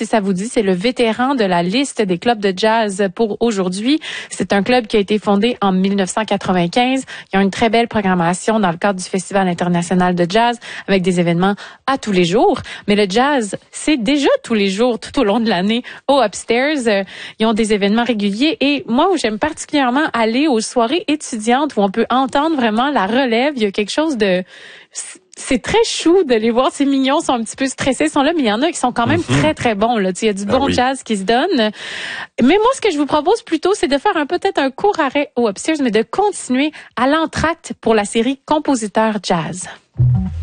si ça vous dit. C'est le vétéran de la liste des clubs de jazz pour aujourd'hui. C'est un club qui a été fondé en 1995. Ils ont une très belle programmation dans le cadre du Festival international de jazz avec des événements à tous les jours. Mais le jazz, c'est déjà tous les jours, tout au long de l'année au Upstairs. Ils ont des événements réguliers et moi, où j'aime particulièrement aller aux soirées étudiantes où on peut entendre vraiment la relève. Il y a quelque chose de... C'est très chou de les voir. C'est mignon, sont un petit peu stressés, sont là, mais il y en a qui sont quand même très, très bons, là. Il y a du bon jazz qui se donne. Mais moi, ce que je vous propose plutôt, c'est de faire peut-être un court arrêt au Upstairs, mais de continuer à l'entracte pour la série Compositeurs Jazz.